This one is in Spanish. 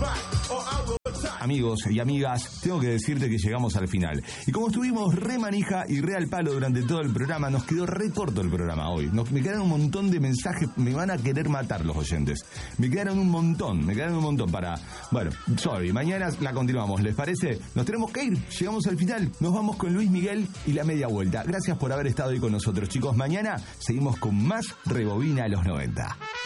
Amigos y amigas, tengo que decirte que llegamos al final. Y como estuvimos re manija y re al palo durante todo el programa, nos quedó re corto el programa hoy. Me quedaron un montón de mensajes, me van a querer matar los oyentes. Me quedaron un montón para... Bueno, sorry, mañana la continuamos, ¿les parece? Nos tenemos que ir, llegamos al final, nos vamos con Luis Miguel y la media vuelta. Gracias por haber estado ahí con nosotros, chicos. Mañana seguimos con más Rebobina a los 90.